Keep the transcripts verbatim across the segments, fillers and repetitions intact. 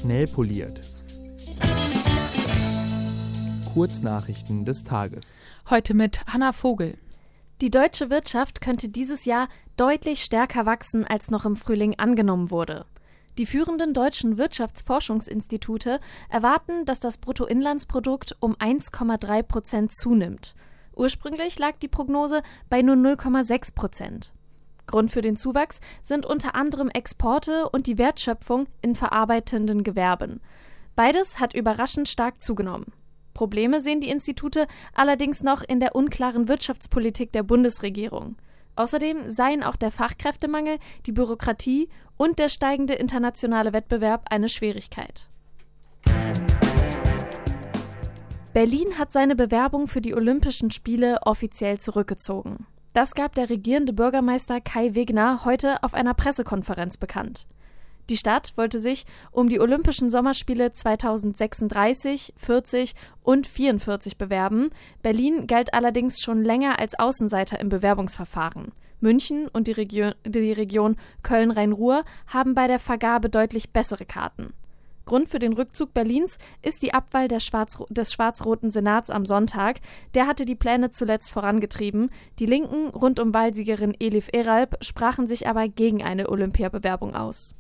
schnell poliert. Kurznachrichten des Tages. Heute mit Hanna Vogel. Die deutsche Wirtschaft könnte dieses Jahr deutlich stärker wachsen, als noch im Frühling angenommen wurde. Die führenden deutschen Wirtschaftsforschungsinstitute erwarten, dass das Bruttoinlandsprodukt um eins Komma drei Prozent zunimmt. Ursprünglich lag die Prognose bei nur null Komma sechs Prozent. Grund für den Zuwachs sind unter anderem Exporte und die Wertschöpfung in verarbeitenden Gewerben. Beides hat überraschend stark zugenommen. Probleme sehen die Institute allerdings noch in der unklaren Wirtschaftspolitik der Bundesregierung. Außerdem seien auch der Fachkräftemangel, die Bürokratie und der steigende internationale Wettbewerb eine Schwierigkeit. Berlin hat seine Bewerbung für die Olympischen Spiele offiziell zurückgezogen. Das gab der regierende Bürgermeister Kai Wegner heute auf einer Pressekonferenz bekannt. Die Stadt wollte sich um die Olympischen Sommerspiele zweitausendsechsunddreißig, vierzig und vierundvierzig bewerben. Berlin galt allerdings schon länger als Außenseiter im Bewerbungsverfahren. München und die Region, die Region Köln-Rhein-Ruhr haben bei der Vergabe deutlich bessere Karten. Grund für den Rückzug Berlins ist die Abwahl der Schwarz, des schwarz-roten Senats am Sonntag. Der hatte die Pläne zuletzt vorangetrieben. Die Linken rund um Wahlsiegerin Elif Eralp sprachen sich aber gegen eine Olympiabewerbung aus.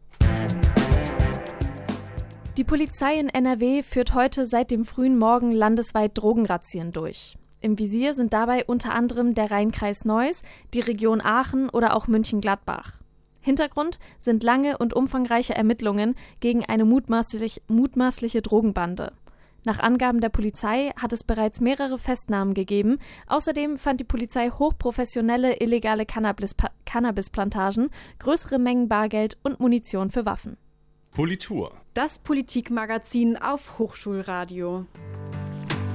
Die Polizei in N R W führt heute seit dem frühen Morgen landesweit Drogenrazzien durch. Im Visier sind dabei unter anderem der Rhein-Kreis Neuss, die Region Aachen oder auch München-Gladbach. Hintergrund sind lange und umfangreiche Ermittlungen gegen eine mutmaßlich, mutmaßliche Drogenbande. Nach Angaben der Polizei hat es bereits mehrere Festnahmen gegeben. Außerdem fand die Polizei hochprofessionelle illegale Cannabis- Cannabisplantagen, größere Mengen Bargeld und Munition für Waffen. Politur. Das Politikmagazin auf Hochschulradio.